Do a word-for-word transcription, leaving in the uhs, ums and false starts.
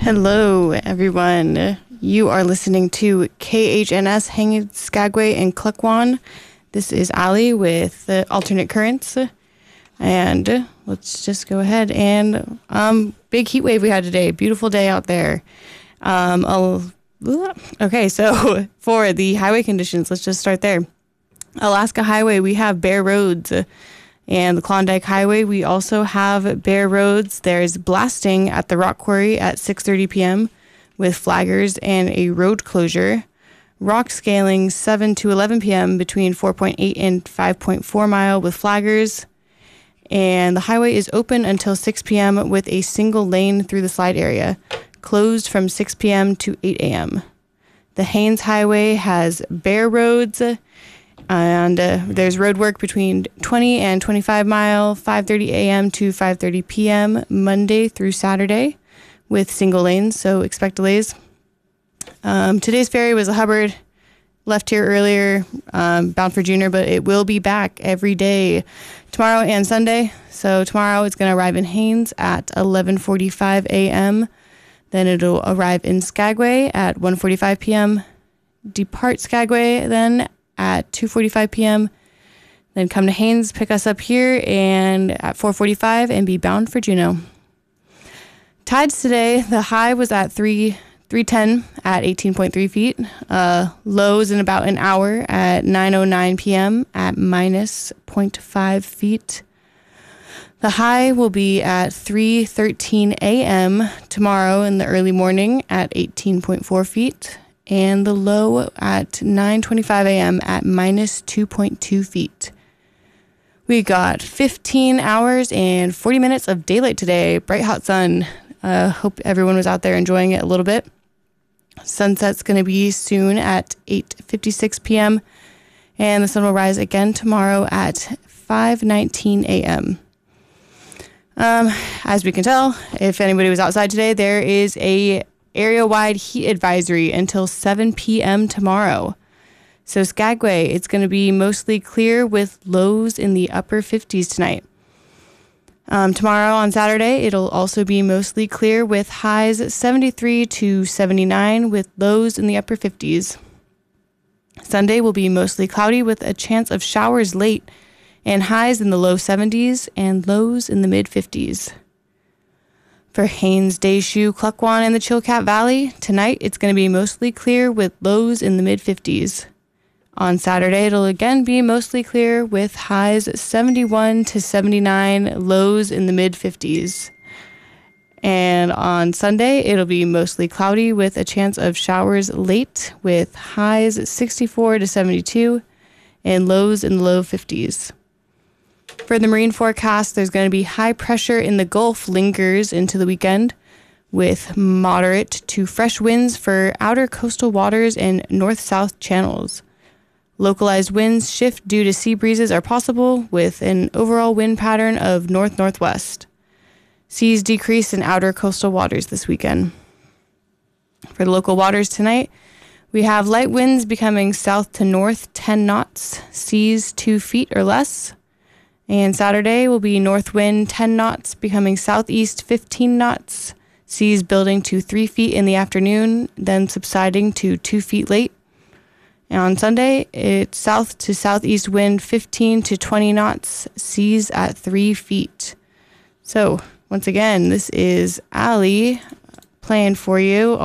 Hello, everyone. You are listening to K H N S Hanging Skagway and Klukwan. This is Ali with the alternate currents. And let's just go ahead and um, big heat wave we had today. Beautiful day out there. Um, I'll, okay, so for the highway conditions, let's just start there. Alaska Highway, we have bare roads. And the Klondike Highway, we also have bare roads. There's blasting at the rock quarry at six thirty p.m. with flaggers and a road closure. Rock scaling seven to eleven p.m. between four point eight and five point four mile with flaggers. And the highway is open until six p.m. with a single lane through the slide area, closed from six p.m. to eight a.m. The Haines Highway has bare roads. And uh, there's road work between twenty and twenty-five mile, five thirty a.m. to five thirty p.m. Monday through Saturday with single lanes, so expect delays. Um, today's ferry was a Hubbard, left here earlier, um, bound for Junior, but it will be back every day tomorrow and Sunday. So tomorrow it's going to arrive in Haines at eleven forty-five a.m. Then it'll arrive in Skagway at one forty-five p.m. Depart Skagway then at two forty-five p.m. Then come to Haines, pick us up here and at four forty-five and be bound for Juneau. Tides today, the high was at three ten at eighteen point three feet. Uh, lows in about an hour at nine oh nine p.m. at minus zero point five feet. The high will be at three thirteen a.m. tomorrow in the early morning at eighteen point four feet. And the low at nine twenty-five a.m. at minus two point two feet. We got fifteen hours and forty minutes of daylight today. Bright, hot sun. Uh, hope everyone was out there enjoying it a little bit. Sunset's going to be soon at eight fifty-six p.m. And the sun will rise again tomorrow at five nineteen a.m. Um, as we can tell, if anybody was outside today, there is a area-wide heat advisory until seven p.m. tomorrow. So Skagway, it's going to be mostly clear with lows in the upper fifties tonight. Um, tomorrow on Saturday, it'll also be mostly clear with highs seventy-three to seventy-nine with lows in the upper fifties. Sunday will be mostly cloudy with a chance of showers late and highs in the low seventies and lows in the mid-fifties. For Haines, Deschutes, Klukwan, and the Chilkat Valley, tonight it's going to be mostly clear with lows in the mid-fifties. On Saturday, it'll again be mostly clear with highs seventy-one to seventy-nine, lows in the mid-fifties. And on Sunday, it'll be mostly cloudy with a chance of showers late with highs sixty-four to seventy-two and lows in the low fifties. For the marine forecast, there's going to be high pressure in the Gulf lingers into the weekend with moderate to fresh winds for outer coastal waters and north-south channels. Localized winds shift due to sea breezes are possible with an overall wind pattern of north-northwest. Seas decrease in outer coastal waters this weekend. For the local waters tonight, we have light winds becoming south to north ten knots, seas two feet or less. And Saturday will be north wind ten knots, becoming southeast fifteen knots, seas building to three feet in the afternoon, then subsiding to two feet late. And on Sunday, it's south to southeast wind fifteen to twenty knots, seas at three feet. So, once again, this is Ali playing for you.